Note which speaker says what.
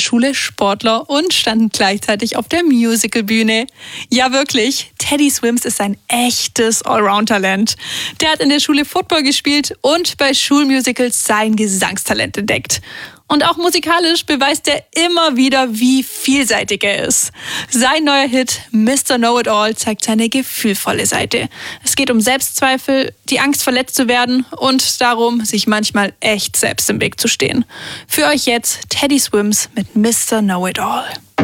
Speaker 1: Schule Sportler und standen gleichzeitig auf der Musicalbühne. Ja, wirklich, Teddy Swims ist ein echtes Allround-Talent. Der hat in der Schule Football gespielt und bei Schulmusicals sein Gesangstalent entdeckt. Und auch musikalisch beweist er immer wieder, wie vielseitig er ist. Sein neuer Hit Mr. Know-It-All zeigt seine gefühlvolle Seite. Es geht um Selbstzweifel, die Angst, verletzt zu werden und darum, sich manchmal echt selbst im Weg zu stehen. Für euch jetzt Teddy Swims mit Mr. Know-It-All.